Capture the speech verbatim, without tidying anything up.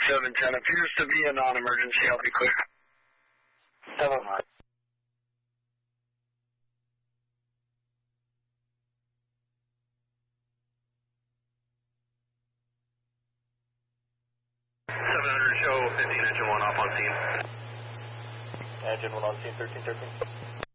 seven ten appears to be a non-emergency. I'll be clear. seven one. seven hundred show fifteen engine one off on scene. Engine one on scene, thirteen thirteen.